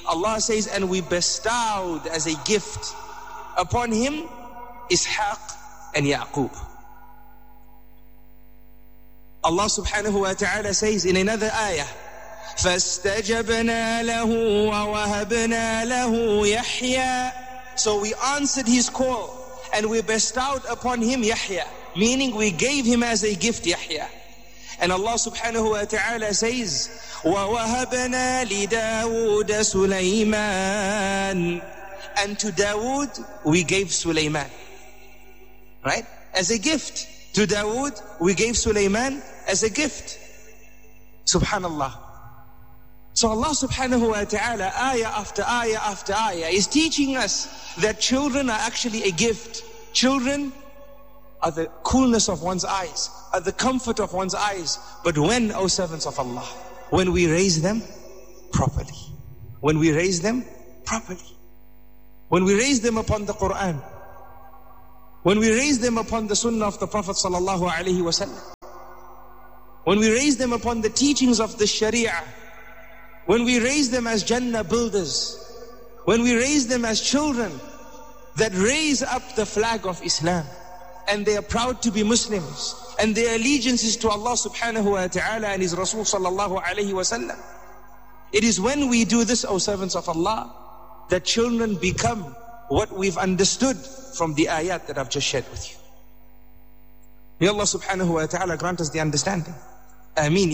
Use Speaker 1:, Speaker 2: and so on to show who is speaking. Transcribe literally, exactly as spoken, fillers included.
Speaker 1: Allah says, and we bestowed as a gift upon him Ishaq and Yaqub. Allah subhanahu wa ta'ala says in another ayah, فَاسْتَجَبْنَا لَهُ وَوَهَبْنَا لَهُ يَحْيَى. So we answered his call and we bestowed upon him Yahya, meaning we gave him as a gift Yahya. And Allah subhanahu wa ta'ala says, وَوَهَبْنَا لِدَاوُودَ سُلَيْمَانَ. And to Dawood we gave Sulaiman. Right? As a gift. To Dawood we gave Sulaiman as a gift. Subhanallah. So Allah subhanahu wa ta'ala, ayah after ayah after ayah, is teaching us that children are actually a gift. Children are the coolness of one's eyes, are the comfort of one's eyes. But when, O servants of Allah, when we raise them properly, when we raise them properly, when we raise them upon the Quran, when we raise them upon the Sunnah of the Prophet sallallahu alaihi wasallam, when we raise them upon the teachings of the Sharia, when we raise them as Jannah builders, when we raise them as children that raise up the flag of Islam, and they are proud to be Muslims, and their allegiance is to Allah subhanahu wa ta'ala and His Rasul sallallahu alayhi wa sallam. It is when we do this, O servants of Allah, that children become what we've understood from the ayat that I've just shared with you. May Allah subhanahu wa ta'ala grant us the understanding. Ameen.